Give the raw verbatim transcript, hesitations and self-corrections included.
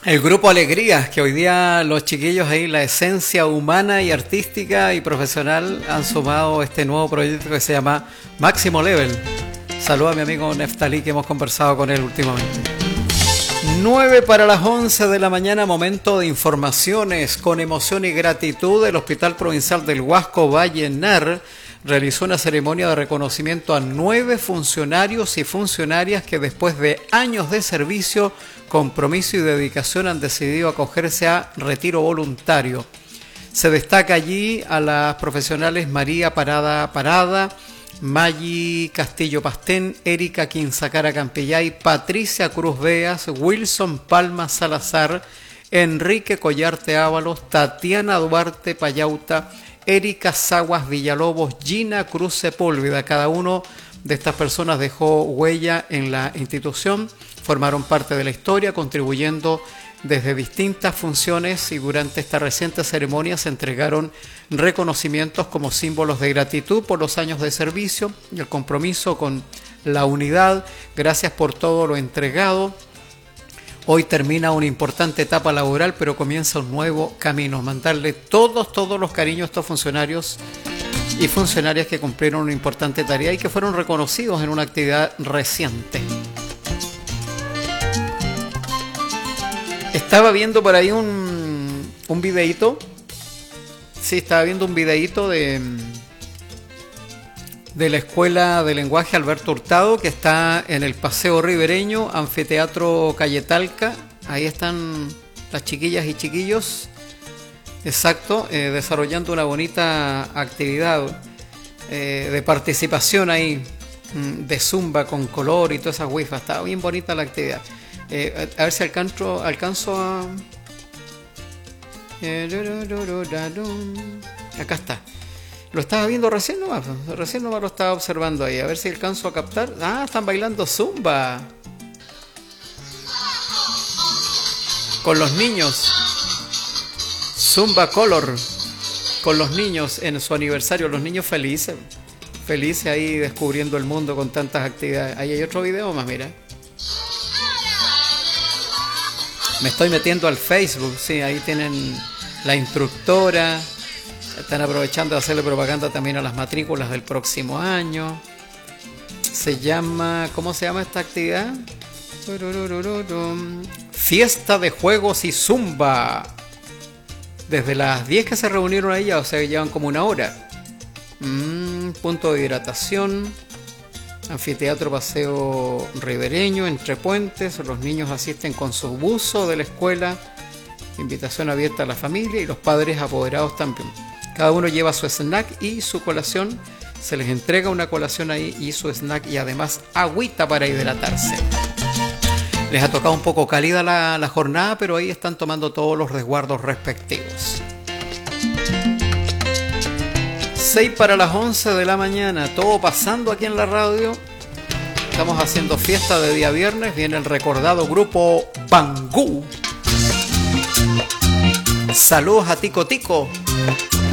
El grupo Alegrías, que hoy día los chiquillos ahí, la esencia humana y artística y profesional, han sumado este nuevo proyecto que se llama Máximo Level. Saludo a mi amigo Neftalí, que hemos conversado con él últimamente. nueve para las once de la mañana, momento de informaciones. Con emoción y gratitud, el Hospital Provincial del Huasco Vallenar realizó una ceremonia de reconocimiento a nueve funcionarios y funcionarias que después de años de servicio, compromiso y dedicación han decidido acogerse a retiro voluntario. Se destaca allí a las profesionales María Parada Parada, Maggi Castillo Pastén, Erika Quinzacara Campillay, Patricia Cruz Beas, Wilson Palma Salazar, Enrique Collarte Ábalos, Tatiana Duarte Payauta, Erika Zaguas Villalobos, Gina Cruz Sepúlveda. Cada uno de estas personas dejó huella en la institución, formaron parte de la historia, contribuyendo desde distintas funciones, y durante esta reciente ceremonia se entregaron reconocimientos como símbolos de gratitud por los años de servicio y el compromiso con la unidad. Gracias por todo lo entregado. Hoy termina una importante etapa laboral, pero comienza un nuevo camino. Mandarle todos, todos los cariños a estos funcionarios y funcionarias que cumplieron una importante tarea y que fueron reconocidos en una actividad reciente. Estaba viendo por ahí un, un videíto. Sí, estaba viendo un videíto de, de la Escuela de Lenguaje Alberto Hurtado, que está en el Paseo Ribereño, Anfiteatro Calle Talca. Ahí están las chiquillas y chiquillos, exacto, eh, desarrollando una bonita actividad eh, de participación ahí, de zumba con color y todas esas wifas. Estaba bien bonita la actividad. Eh, a, a ver si alcanzo, alcanzo a... Acá está. Lo estaba viendo recién nomás, recién nomás lo estaba observando ahí. A ver si alcanzo a captar. Ah, están bailando zumba con los niños. Zumba Color con los niños en su aniversario. Los niños felices, felices ahí descubriendo el mundo con tantas actividades. Ahí hay otro video más, mira. Me estoy metiendo al Facebook, sí, ahí tienen la instructora. Están aprovechando de hacerle propaganda también a las matrículas del próximo año. Se llama, ¿cómo se llama esta actividad? Fiesta de Juegos y Zumba. Desde las diez que se reunieron ahí, o sea, llevan como una hora. Mm, punto de hidratación. Anfiteatro Paseo Ribereño, entre puentes. Los niños asisten con su buzo de la escuela. Invitación abierta a la familia y los padres apoderados también. Cada uno lleva su snack y su colación. Se les entrega una colación ahí y su snack, y además agüita para hidratarse. Les ha tocado un poco cálida la, la jornada, pero ahí están tomando todos los resguardos respectivos. seis para las once de la mañana, todo pasando aquí en la radio. Estamos haciendo fiesta de día viernes. Viene el recordado grupo Bangú. Saludos a Tico Tico.